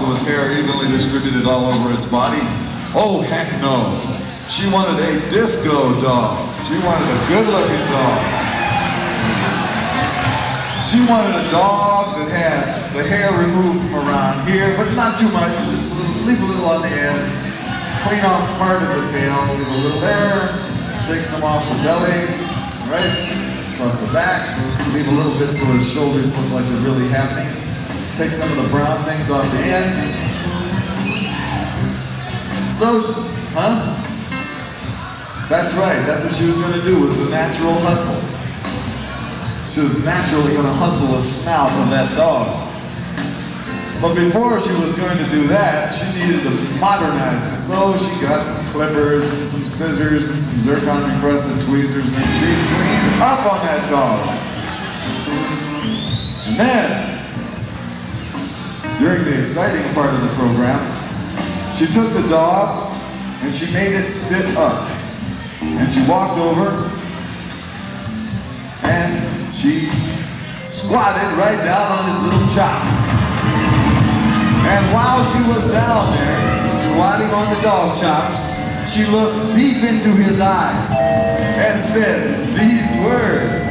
with hair evenly distributed all over its body? Oh, heck no. She wanted a disco dog. She wanted a good-looking dog. She wanted a dog that had the hair removed from around here, but not too much, just leave a little on the end. Clean off part of the tail, leave a little there, take some off the belly, right? Across the back, leave a little bit so his shoulders look like they're really happening. Take some of the brown things off the end. So, That's right, that's what she was going to do, was the natural hustle. She was naturally going to hustle the snout of that dog. But before she was going to do that, she needed to modernize it. So she got some clippers and some scissors and some zircon-encrusted tweezers, and she cleaned up on that dog. And then, during the exciting part of the program, she took the dog and she made it sit up. And she walked over and she squatted right down on his little chops. And while she was down there, squatting on the dog chops, she looked deep into his eyes and said these words.